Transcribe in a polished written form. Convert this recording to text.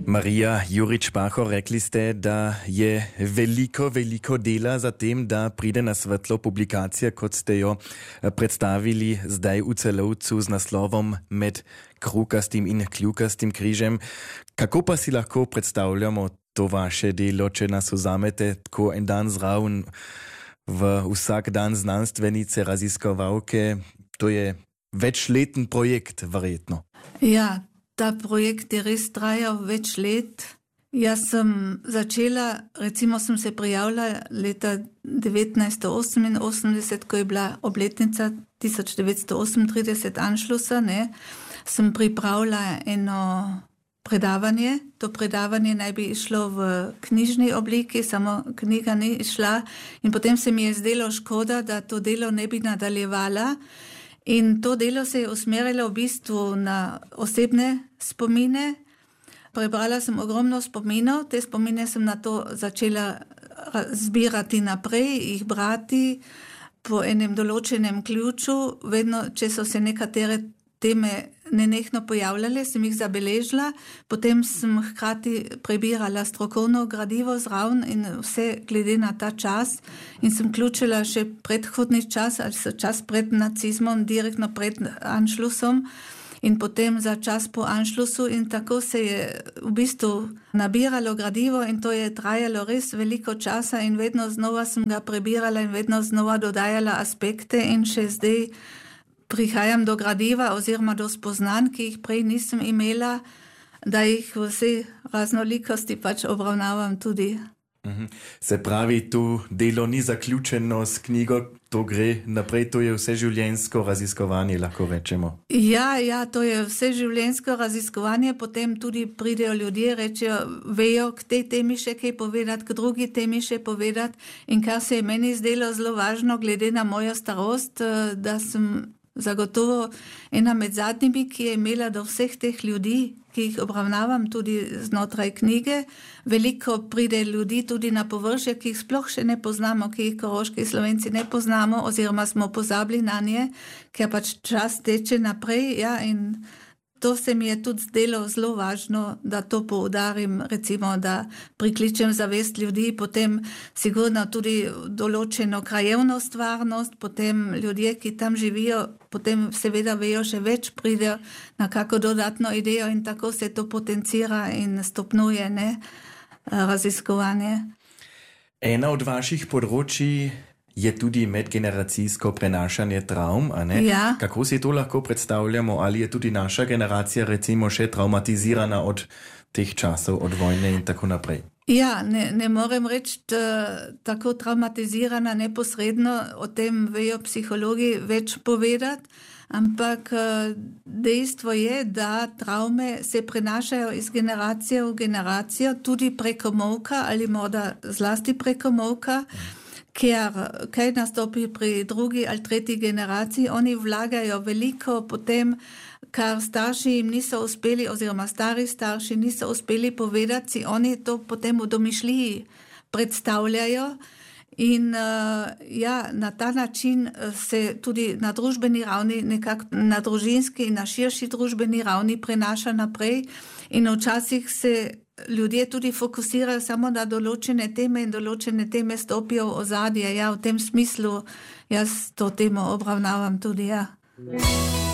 Marija Jurič-Pahor, rekli ste, da je veliko dela za tem, da pride na svetlo publikacija, kot ste jo predstavili zdaj v Celovcu z naslovom Med krukastim in kljukastim križem. Kako pa si lahko predstavljamo to vaše delo, če nas vzamete tako en dan zraven v vsak dan znanstvenice, raziskovalke? To je večleten projekt, verjetno. Ja, ta projekt je res trajal več let. Jaz sem začela, recimo sem se prijavila leta 1988, ko je bila obletnica 1938 Anschlussa, sem pripravila eno predavanje. To predavanje naj bi išlo v knjižni obliki, samo knjiga ni išla. In potem se mi je zdelo škoda, da to delo ne bi nadaljevala. In to delo se je usmerilo v bistvu na osebne spomine. Prebrala sem ogromno spominov, te spomine sem na to začela zbirati naprej, jih brati po enem določenem ključu. Vedno, če so se nekatere teme nenehno pojavljale, sem jih zabeležila, potem sem hkrati prebirala strokovno gradivo zraven in vse glede na ta čas in sem vključila še predhodni čas, ali so čas pred nacizmom, direktno pred Anschlussom in potem za čas po Anschlussu in tako se je v bistvu nabiralo gradivo in to je trajalo res veliko časa in vedno znova sem ga prebirala in vedno znova dodajala aspekte in še zdaj prihajam do gradiva oziroma do spoznanj, ki jih prej nisem imela, da jih v vsej raznolikosti pač obravnavam tudi. Se pravi, tu delo ni zaključeno s knjigo, to gre naprej, to je vseživljenjsko raziskovanje, lahko rečemo. Ja, to je vseživljenjsko raziskovanje, potem tudi pridejo ljudje, rečejo, vejo k tej temi še kaj povedati, k drugi temi še povedati in kar se je meni zdelo zelo važno, glede na mojo starost, da sem zagotovo ena med zadnjimi, ki je imela do vseh teh ljudi, ki jih obravnavam tudi znotraj knjige. Veliko pride ljudi tudi na površje, ki jih sploh še ne poznamo, ki jih Koroški Slovenci ne poznamo oziroma smo pozabili na nje, ker pač čas teče naprej, ja, in to se mi je tudi zdelo zelo važno, da to poudarim, recimo, da prikličem zavest ljudi, potem sigurno tudi določeno krajevno stvarnost, potem ljudje, ki tam živijo, potem seveda vejo še več, pridejo na kako dodatno idejo in tako se to potencira in stopnjuje, raziskovanje. Ena od vaših področij je tudi medgeneracijsko prenašanje travm, a ne? Ja. Kako si to lahko predstavljamo? Ali je tudi naša generacija recimo še traumatizirana od teh časov, od vojne in tako naprej? Ja, ne morem reči, tako traumatizirana neposredno, o tem vejo psihologi več povedati, ampak dejstvo je, da travme se prenašajo iz generacije v generacijo, tudi preko molka ali morda zlasti preko molka, ker kaj nastopi pri drugi ali tretji generaciji, oni vlagajo veliko potem, kar starši jim niso uspeli, oziroma stari starši niso uspeli povedati, si oni to potem v domišljiji predstavljajo in na ta način se tudi na družbeni ravni, nekako na družinski in na širši družbeni ravni prenaša naprej in včasih se ljudje tudi fokusirajo samo na določene teme in določene teme stopijo v ozadje. Ja, v tem smislu jaz to temo obravnavam tudi, ja.